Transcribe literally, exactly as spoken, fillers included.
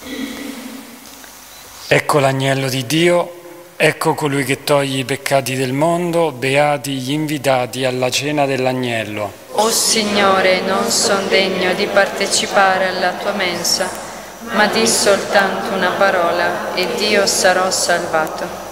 Ecco l'agnello di Dio, ecco colui che toglie i peccati del mondo, beati gli invitati alla cena dell'agnello. O Signore, non son degno di partecipare alla tua mensa, ma di soltanto una parola, ed io sarò salvato.